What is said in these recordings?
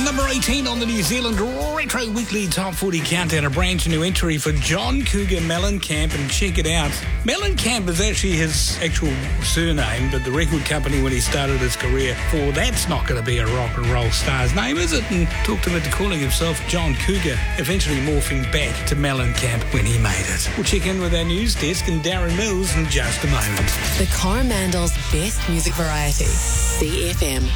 Number 18 on the New Zealand Retro Weekly Top 40 Countdown, a brand new entry for John Cougar Mellencamp, and check it out. Mellencamp is actually his actual surname, but the record company when he started his career thought that's not going to be a rock and roll star's name, is it? And talked him into calling himself John Cougar, eventually morphing back to Mellencamp when he made it. We'll check in with our news desk and Darren Mills in just a moment. The Coromandel's best music variety, CFM.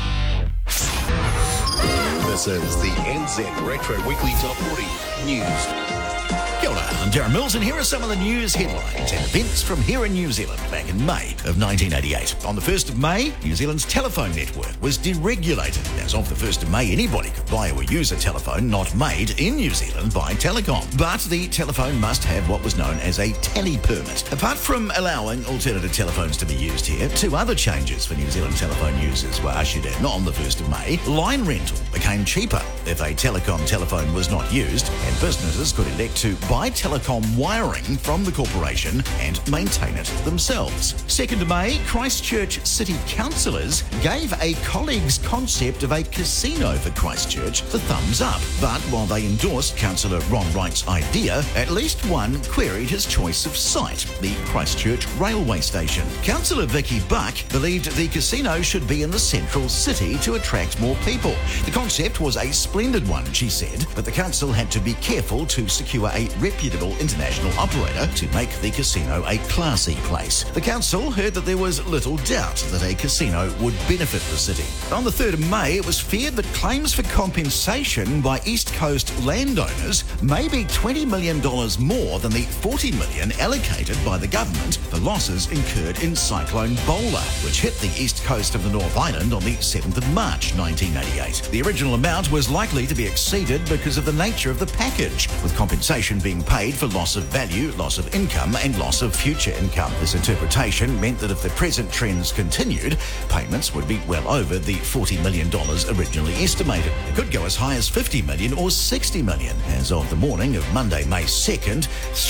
This is the NZ Retro Weekly Top 40 News. Kia ora, I'm Darren Mills, and here are some of the news headlines and events from here in New Zealand back in May of 1988. On the 1st of May, New Zealand's telephone network was deregulated. As of the 1st of May, anybody could buy or use a telephone not made in New Zealand by Telecom. But the telephone must have what was known as a tele permit. Apart from allowing alternative telephones to be used here, two other changes for New Zealand telephone users were ushered in on the 1st of May. Line rental became cheaper if a Telecom telephone was not used, and businesses could elect to buy telecom wiring from the corporation and maintain it themselves. 2nd of May, Christchurch City Councillors gave a colleague's concept of a casino for Christchurch the thumbs up. But while they endorsed Councillor Ron Wright's idea, at least one queried his choice of site, the Christchurch railway station. Councillor Vicky Buck believed the casino should be in the central city to attract more people. The concept was a splendid one, she said, but the council had to be careful to secure a reputable international operator to make the casino a classy place. The council heard that there was little doubt that a casino would benefit the city. On the 3rd of May, it was feared that claims for compensation by East Coast landowners may be $20 million more than the $40 million allocated by the government for losses incurred in Cyclone Bowler, which hit the east coast of the North Island on the 7th of March 1988. The original amount was likely to be exceeded because of the nature of the package, with compensation being paid for loss of value, loss of income, and loss of future income. This interpretation meant that if the present trends continued, payments would be well over the $40 million originally estimated. It could go as high as $50 million or $60 million. As of the morning of Monday, May 2nd,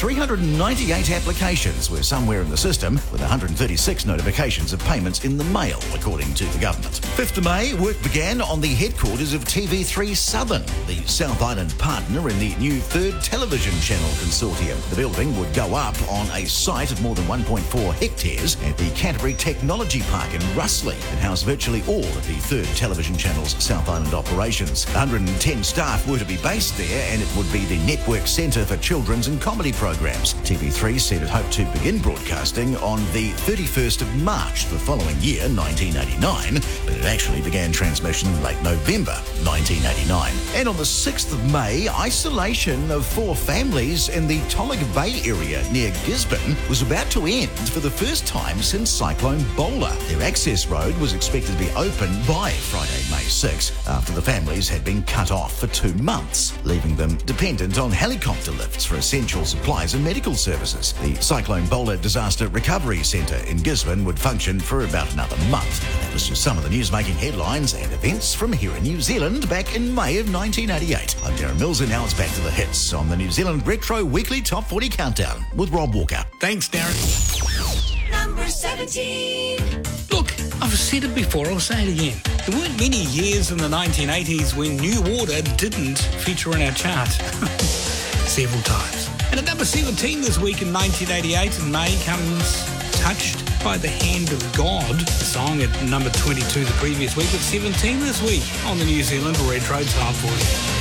398 applications were somewhere in the system, with 136 notifications of payments in the mail, according to the government. 5th of May, work began on the headquarters of TV3 Southern, the South Island partner in the new third television channel consortium. The building would go up on a site of more than 1.4 hectares at the Canterbury Technology Park in Russley and house virtually all of the third television channel's South Island operations. 110 staff were to be based there, and it would be the network centre for children's and comedy programmes. TV3 said it hoped to begin broadcasting on the 31st of March the following year, 1989, but it actually began transmission in late November 1989. And on the 6th of May, isolation of 4 families in the Tollig Bay area near Gisborne was about to end for the first time since Cyclone Bowler. Their access road was expected to be open by Friday, May 6, after the families had been cut off for 2 months, leaving them dependent on helicopter lifts for essential supplies and medical services. The Cyclone Bowler Disaster Recovery Centre in Gisborne would function for about another month. And that was just some of the news-making headlines and events from here in New Zealand back in May of 1988. I'm Darren Mills, and now it's back to the hits on the New Zealand Retro Weekly Top 40 Countdown with Rob Walker. Thanks, Darren. Number 17. Look, I've said it before, I'll say it again. There weren't many years in the 1980s when New Order didn't feature in our chart. Several times. And at number 17 this week in 1988 in May comes Touched by the Hand of God, the song at number 22 the previous week, but 17 this week on the New Zealand Retro Top 40.